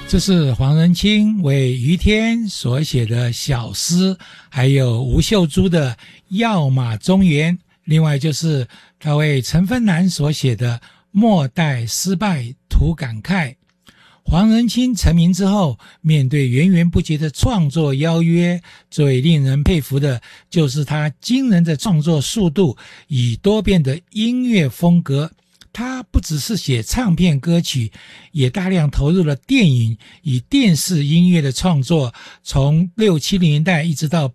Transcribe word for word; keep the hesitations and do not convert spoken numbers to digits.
这是黄仁清为于天所写的小诗，还有吴秀珠的《药马中原》，另外就是他为陈芬兰所写的《莫待失败徒感慨》。黄仁清成名之后，面对源源不绝的创作邀约，最令人佩服的就是他惊人的创作速度与多变的音乐风格。他不只是写唱片歌曲，也大量投入了电影与电视音乐的创作，从六七零年代一直到